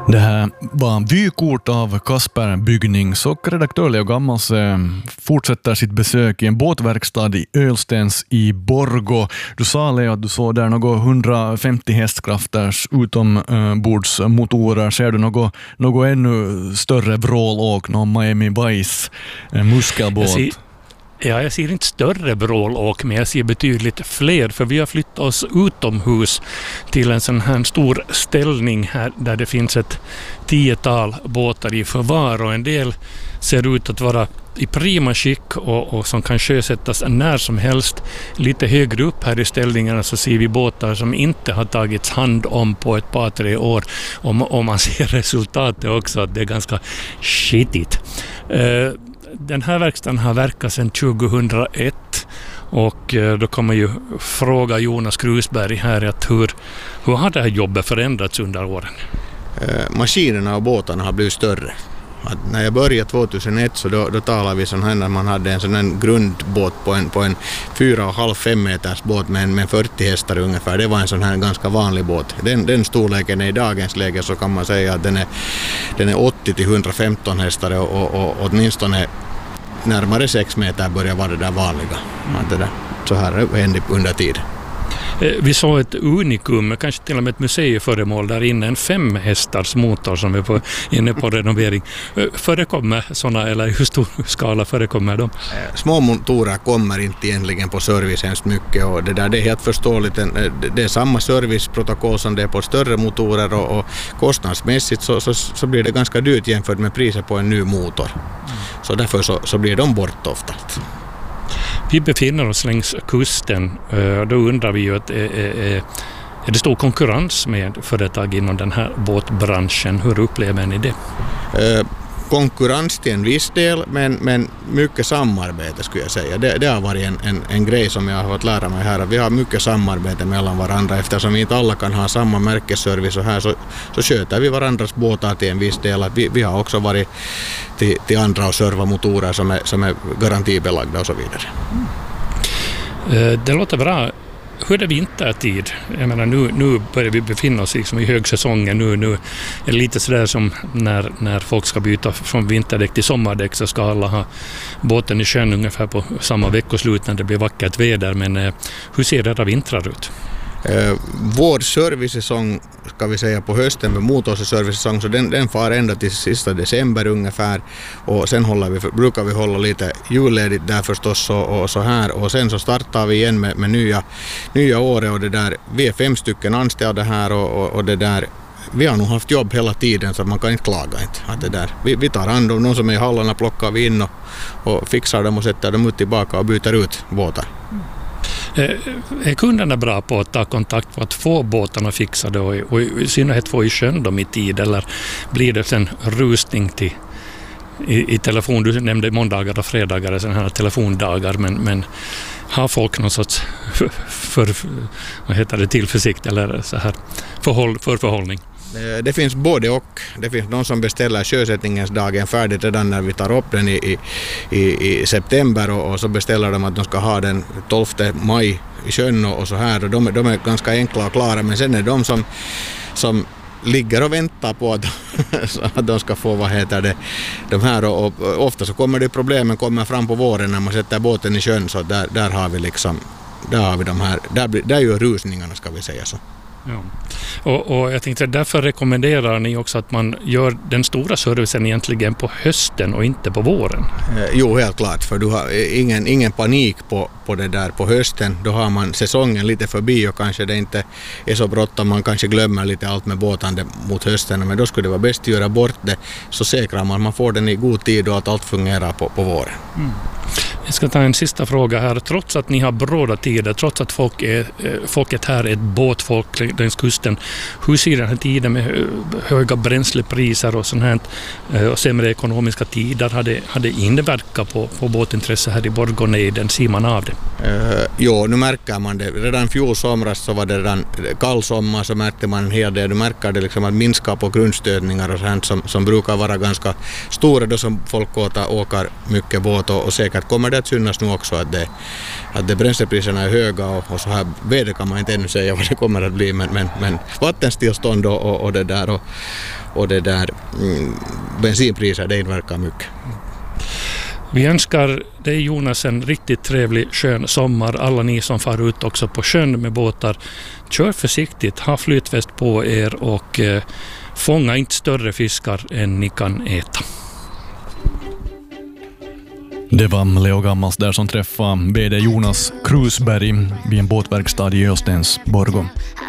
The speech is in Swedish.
Det här var vykort av Kasper Byggnings och redaktör Leo Gammals fortsätter sitt besök i en båtverkstad i Ölstens i Borgå. Du sa, Leo, att du såg där något 150 hästkrafters utombordsmotorer. Ser du något ännu större vrålåk, någon Miami Vice muskelbåt? Jag ser inte större vrålåk, men jag ser betydligt fler, för vi har flyttat oss utomhus till en sån här stor ställning här där det finns ett 10-tal båtar i förvar, och en del ser ut att vara i prima skick och som kan sjösättas när som helst. Lite högre upp här i ställningarna så ser vi båtar som inte har tagits hand om på ett par, 3 år, och man ser resultatet också, att det är ganska skitigt. Den här verkstaden har verkat sedan 2001, och då kommer ju fråga Jonas Krusberg här att hur har det här jobbet förändrats under åren? Maskinerna och båtarna har blivit större. När jag började 2001 så då talade vi sån här, när man hade en sån här grundbåt på en 4,5-5 meters båt med 40 hästar ungefär. Det var en sån här ganska vanlig båt. Den storleken är i dagens läge, så kan man säga att den är 80-115 hästar och åtminstone närmare 6 meter börjar vara det där vanliga. Så här hände under tid. Vi såg ett unikum, kanske till och med ett museiföremål där inne, en 5 hästars motor som är inne på renovering. Förekommer sådana, eller hur stor skala förekommer de? Små motorer kommer inte egentligen på service hemskt mycket, och det är helt förståeligt. Det är samma serviceprotokoll som det är på större motorer, och kostnadsmässigt så blir det ganska dyrt jämfört med priset på en ny motor. Så därför så blir de bort ofta. Vi befinner oss längs kusten, då undrar vi ju att är det stor konkurrens med företag inom den här båtbranschen? Hur upplever ni det? Konkurrens till en viss del, men mycket samarbete skulle jag säga. Det har varit en grej som jag har fått lära mig här. Vi har mycket samarbete mellan varandra, eftersom vi inte alla kan ha samma märkesservice, och här så sköter vi varandras båtar till en viss del. Att vi har också varit till andra och serva motorer som är garantibelagda och så vidare. Det låter bra. Hur är det vintertid? Jag menar, nu börjar vi befinna oss liksom i högsäsongen. Nu är det lite sådär som när folk ska byta från vinterdäck till sommardäck, så ska alla ha båten i sjön ungefär på samma veckoslut när det blir vackert väder. Men hur ser era vintrar ut? Vår servicesäsong, ska vi säga, på hösten med motorservicesäsong, så den far ända till sista december ungefär, och sen brukar vi hålla lite julledigt där förstås och så här, och sen så startar vi igen med nya året, och det där, vi är 5 stycken anställda här, och det där, vi har nog haft jobb hela tiden, så man kan inte klaga inte. Att det där, vi tar hand om de som är i hallarna, plockar vi in och fixar dem och sätter dem ut tillbaka och byter ut båtar. Är kunderna bra på att ta kontakt för att få båtarna fixade och i synnerhet få i sjön dem i tid, eller blir det en rusning i telefon? Du nämnde måndagar och fredagar, sådana här telefondagar, men har folk någon sorts tillförsikt eller så här förhållning? Det finns både och. Det finns någon som beställer sjösättningens dagen färdigt redan när vi tar upp den i september, och så beställer de att de ska ha den 12 maj i sjön och så här. Och de är ganska enkla och klara, men sen är de som ligger och väntar på att de ska få de här, och ofta så kommer det problemen fram på våren när man sätter båten i sjön, så där har vi de här, där gör rusningarna, ska vi säga så. Ja. Och jag tänkte, därför rekommenderar ni också att man gör den stora servicen egentligen på hösten och inte på våren? Jo, helt klart, för du har ingen panik på det där på hösten. Då har man säsongen lite förbi, och kanske det inte är så bråttom, man kanske glömmer lite allt med båtande mot hösten, men då skulle det vara bäst att göra bort det, så säkrar man får den i god tid och att allt fungerar på våren. Mm. Jag ska ta en sista fråga här. Trots att ni har bråda tider, trots att folket här är ett båtfolk längs kusten, hur ser den här tiden med höga bränslepriser och sånt här och sämre ekonomiska tider, har det inverkat på båtintresse här i Borgånejden? Ser man av det? Jo, nu märker man det. Redan fjol somras så var det redan kall sommar, så märkte man en hel del. Du märker det liksom att minska på grundstödningar och sånt som brukar vara ganska stora då som folk åker mycket båt, och säkert kommer det det att synas nu också att bränslepriserna är höga och så här väder kan man inte ännu säga vad det kommer att bli, men vattenstillstånd och det där bensinpriser, det inverkar mycket. Vi önskar dig, Jonas, en riktigt trevlig skön sommar. Alla ni som far ut också på sjön med båtar, kör försiktigt, ha flytväst på er och fånga inte större fiskar än ni kan äta. Det var Leo Gammals där som träffade VD Jonas Krusberg vid en båtverkstad i Ölstens Borgå.